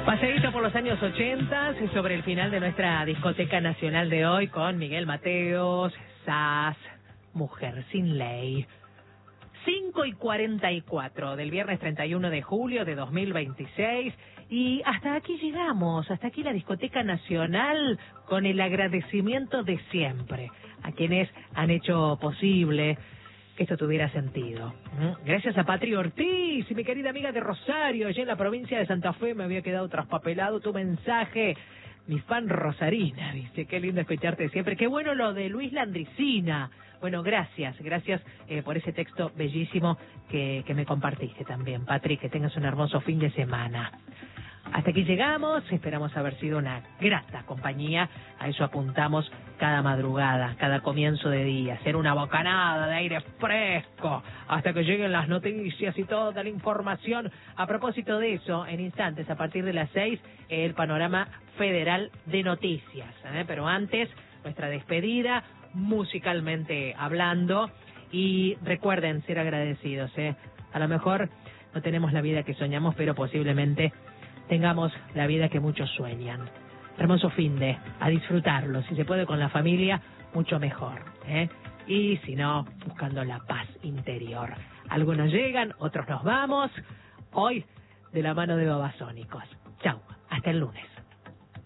Paseíto por los años 80 sobre el final de nuestra discoteca nacional de hoy con Miguel Mateos, Sass, Mujer sin Ley. 5:44 del viernes 31 de julio de 2026 y hasta aquí llegamos, hasta aquí la discoteca nacional con el agradecimiento de siempre a quienes han hecho posible que esto tuviera sentido. Gracias a Patri Ortiz y mi querida amiga de Rosario, allá en la provincia de Santa Fe, me había quedado traspapelado tu mensaje. Mi fan rosarina, dice, qué lindo escucharte siempre. Qué bueno lo de Luis Landricina. Bueno, gracias por ese texto bellísimo que me compartiste también, Patri, que tengas un hermoso fin de semana. Hasta aquí llegamos, esperamos haber sido una grata compañía, a eso apuntamos cada madrugada, cada comienzo de día, ser una bocanada de aire fresco, hasta que lleguen las noticias y toda la información. A propósito de eso, en instantes, a partir de las 6, el panorama federal de noticias, pero antes, nuestra despedida, musicalmente hablando, y recuerden ser agradecidos, a lo mejor no tenemos la vida que soñamos, pero posiblemente tengamos la vida que muchos sueñan. Hermoso finde, a disfrutarlo, si se puede con la familia, mucho mejor, y si no, buscando la paz interior. Algunos llegan, otros nos vamos, hoy de la mano de Babasónicos. Chau, hasta el lunes.